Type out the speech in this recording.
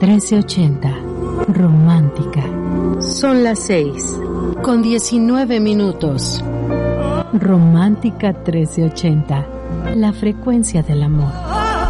1380. Romántica. Son las 6:19. Romántica 1380. La frecuencia del amor.